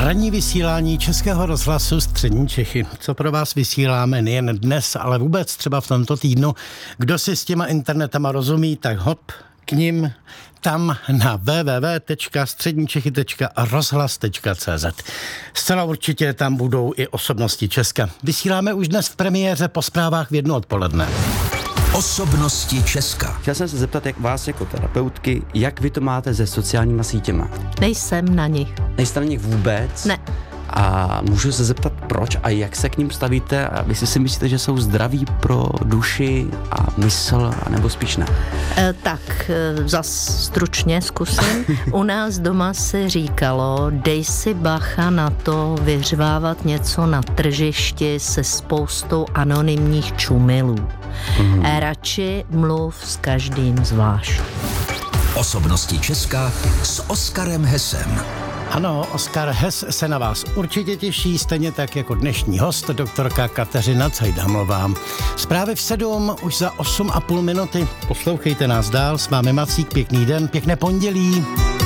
Ranní vysílání Českého rozhlasu Střední Čechy. Co pro vás vysíláme nejen dnes, ale vůbec třeba v tomto týdnu. Kdo si s těma internetama rozumí, tak hop k nim tam na www.středničechy.rozhlas.cz. Zcela určitě tam budou i osobnosti Česka. Vysíláme už dnes v premiéře po zprávách v 1 odpoledne. Osobnosti Česka. Chtěl jsem se zeptat, jak vás jako terapeutky, jak vy to máte se sociálníma sítěma? Nejsem na nich. Nejste na nich vůbec? Ne. A můžu se zeptat, proč a jak se k ním stavíte a vy si myslíte, že jsou zdraví pro duši a mysl, nebo spíš ne? Zas stručně zkusím. U nás doma se říkalo, dej si bacha na to vyřvávat něco na tržišti se spoustou anonymních čumilů. Radši mluv s každým zvlášť. Osobnosti Česka s Oskarem Hessem. Ano, Oskar Hess se na vás určitě těší, stejně tak jako dnešní host, doktorka Kateřina Cajdamová. Zprávy v 7, už za 8,5 minuty. Poslouchejte nás dál, s vámi Macík, pěkný den, pěkné pondělí.